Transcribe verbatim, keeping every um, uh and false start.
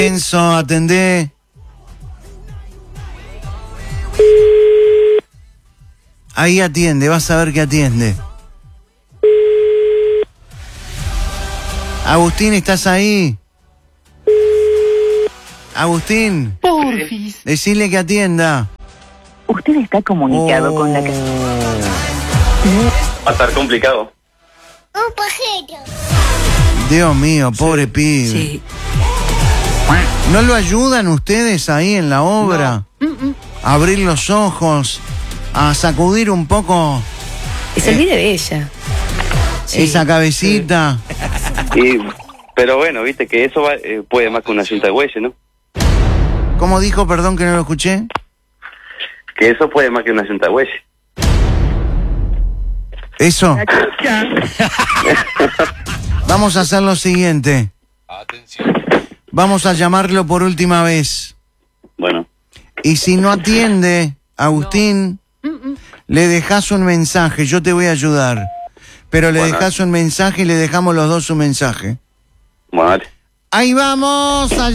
Enzo, atendé. Ahí atiende, vas a ver que atiende. Agustín, ¿estás ahí? Agustín. Porfis. Decile que atienda. Usted está comunicado oh. con la... Va a estar complicado. Un pajero. Dios mío, pobre pibe. Sí. ¿No lo ayudan ustedes ahí en la obra? No. Mm, mm. A abrir los ojos, a sacudir un poco Y se olvide de ella. Sí. esa cabecita. Y, pero bueno, viste que eso va, eh, puede más que una cinta de bueyes, ¿no? ¿Cómo dijo? Perdón que no lo escuché. Que eso puede más que una cinta de bueyes. Eso. Vamos a hacer lo siguiente. Vamos a llamarlo por última vez. Bueno. Y si no atiende, Agustín, Mm, mm. le dejas un mensaje. Yo te voy a ayudar. Pero le Bueno. dejas un mensaje y le dejamos los dos un mensaje. Bueno, dale. Ahí vamos.